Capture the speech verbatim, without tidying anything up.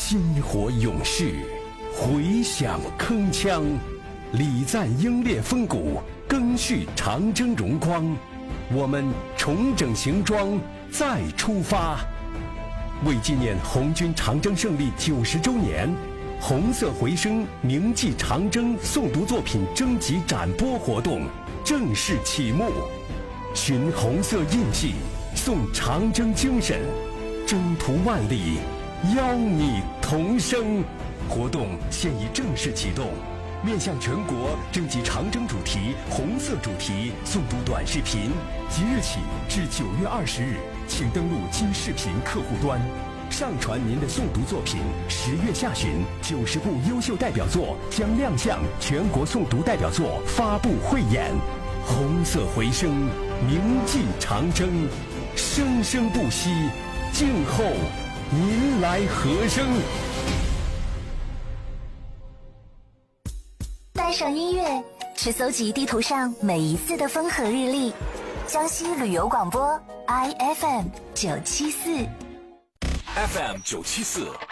薪火勇士，回响铿锵，礼赞英烈风骨，更续长征荣光。我们重整行装，再出发。为纪念红军长征胜利九十周年，红色回声铭记长征诵读作品征集展播活动正式启幕。寻红色印记，颂长征精神，征途万里，邀你同声。活动现已正式启动，面向全国征集长征主题、红色主题诵读短视频，即日起至九月二十日，请登录金视频客户端，上传您的诵读作品。十月下旬，九十部优秀代表作将亮相全国诵读代表作发布汇演。红色回声，铭记长征，生生不息，静候您来和声。 带上音乐，去搜集地图上每一次的风和日丽。江西旅游广播 I F M 九七四 ，F M 九七四